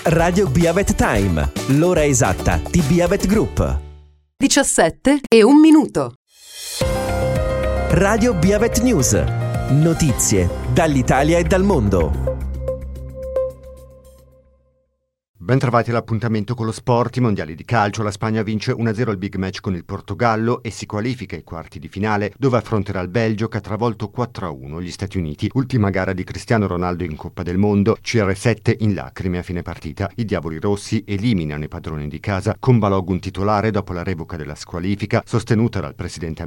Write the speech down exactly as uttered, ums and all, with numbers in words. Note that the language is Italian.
Radio Biavet Time, l'ora esatta di Biavet Group. diciassette e un minuto. Radio Biavet News, notizie dall'Italia e dal mondo. Bentrovati all'appuntamento con lo sport. I mondiali di calcio. La Spagna vince uno a zero il big match con il Portogallo e si qualifica ai quarti di finale, dove affronterà il Belgio che ha travolto quattro a uno gli Stati Uniti. Ultima gara di Cristiano Ronaldo in Coppa del Mondo. C R sette in lacrime a fine partita. I diavoli rossi eliminano i padroni di casa con Balogun titolare dopo la revoca della squalifica sostenuta dal presidente